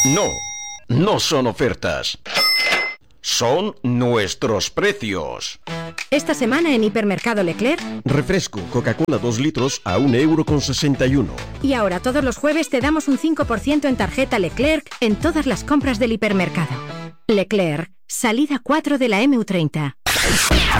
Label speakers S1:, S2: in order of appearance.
S1: No, no son ofertas. Son nuestros precios.
S2: Esta semana en Hipermercado Leclerc.
S1: Refresco Coca-Cola 2 litros a 1,61 €.
S2: Y ahora todos los jueves te damos un 5% en tarjeta Leclerc en todas las compras del hipermercado. Leclerc, salida 4 de la MU30.